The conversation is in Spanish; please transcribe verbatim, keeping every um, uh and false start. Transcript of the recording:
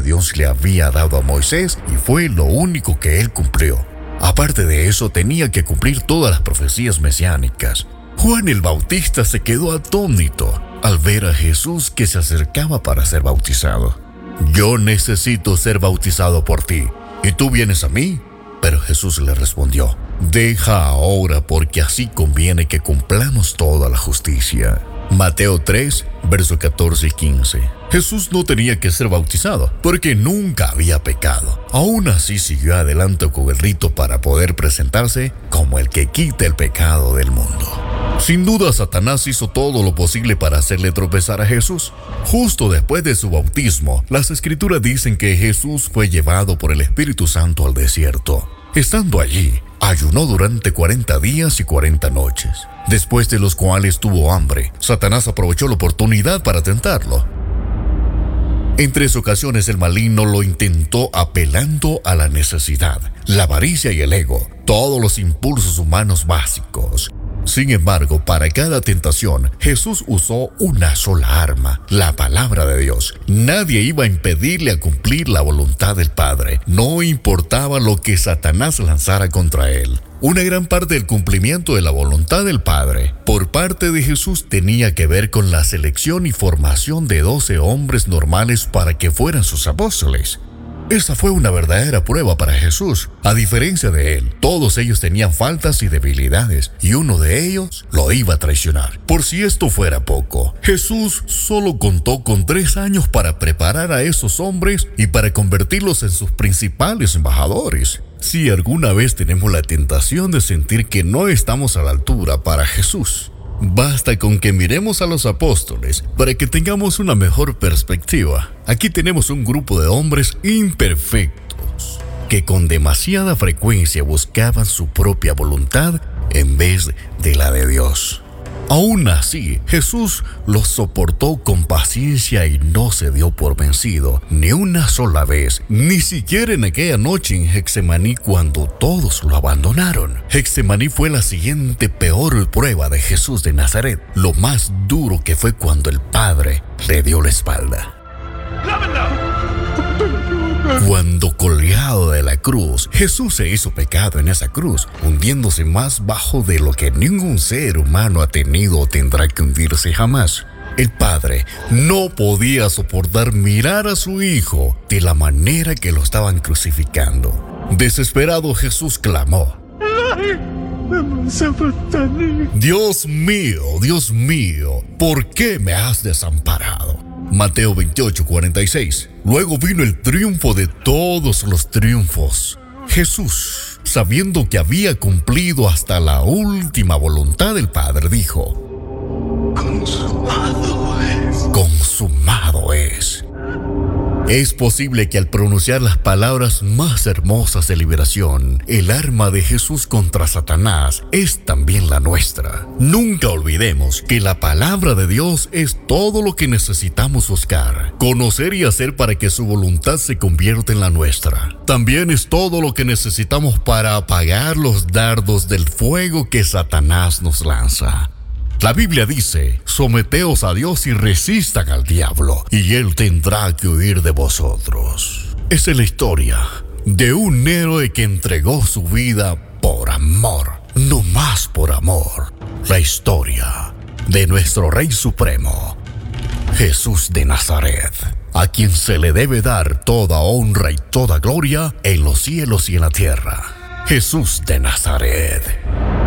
Dios le había dado a Moisés y fue lo único que él cumplió. Aparte de eso, tenía que cumplir todas las profecías mesiánicas. Juan el Bautista se quedó atónito al ver a Jesús que se acercaba para ser bautizado. «Yo necesito ser bautizado por ti, ¿y tú vienes a mí?». Pero Jesús le respondió: «Deja ahora, porque así conviene que cumplamos toda la justicia». Mateo tres, versos catorce y quince. Jesús no tenía que ser bautizado, porque nunca había pecado. Aún así siguió adelante con el rito para poder presentarse como el que quita el pecado del mundo. Sin duda, Satanás hizo todo lo posible para hacerle tropezar a Jesús. Justo después de su bautismo, las Escrituras dicen que Jesús fue llevado por el Espíritu Santo al desierto. Estando allí, ayunó durante cuarenta días y cuarenta noches, después de los cuales tuvo hambre. Satanás aprovechó la oportunidad para tentarlo. En tres ocasiones el maligno lo intentó apelando a la necesidad, la avaricia y el ego, todos los impulsos humanos básicos. Sin embargo, para cada tentación, Jesús usó una sola arma, la palabra de Dios. Nadie iba a impedirle a cumplir la voluntad del Padre, no importaba lo que Satanás lanzara contra él. Una gran parte del cumplimiento de la voluntad del Padre por parte de Jesús tenía que ver con la selección y formación de doce hombres normales para que fueran sus apóstoles. Esa fue una verdadera prueba para Jesús. A diferencia de él, todos ellos tenían faltas y debilidades, y uno de ellos lo iba a traicionar. Por si esto fuera poco, Jesús solo contó con tres años para preparar a esos hombres y para convertirlos en sus principales embajadores. Si alguna vez tenemos la tentación de sentir que no estamos a la altura para Jesús, basta con que miremos a los apóstoles para que tengamos una mejor perspectiva. Aquí tenemos un grupo de hombres imperfectos que con demasiada frecuencia buscaban su propia voluntad en vez de la de Dios. Aún así, Jesús los soportó con paciencia y no se dio por vencido ni una sola vez, ni siquiera en aquella noche en Getsemaní cuando todos lo abandonaron. Getsemaní fue la siguiente peor prueba de Jesús de Nazaret. Lo más duro que fue cuando el Padre le dio la espalda. Cuando colgado de la cruz, Jesús se hizo pecado en esa cruz, hundiéndose más bajo de lo que ningún ser humano ha tenido o tendrá que hundirse jamás. El Padre no podía soportar mirar a su Hijo de la manera que lo estaban crucificando. Desesperado, Jesús clamó: «Dios mío, Dios mío, ¿por qué me has desamparado?». Mateo veintiocho, cuarenta y seis. Luego vino el triunfo de todos los triunfos. Jesús, sabiendo que había cumplido hasta la última voluntad del Padre, dijo: «Consumado es». Consumado es. Es posible que al pronunciar las palabras más hermosas de liberación, el arma de Jesús contra Satanás es también la nuestra. Nunca olvidemos que la palabra de Dios es todo lo que necesitamos buscar, conocer y hacer para que su voluntad se convierta en la nuestra. También es todo lo que necesitamos para apagar los dardos del fuego que Satanás nos lanza. La Biblia dice: «Someteos a Dios y resistan al diablo, y él tendrá que huir de vosotros». Esa es la historia de un héroe que entregó su vida por amor, no más por amor. La historia de nuestro Rey Supremo, Jesús de Nazaret, a quien se le debe dar toda honra y toda gloria en los cielos y en la tierra. Jesús de Nazaret.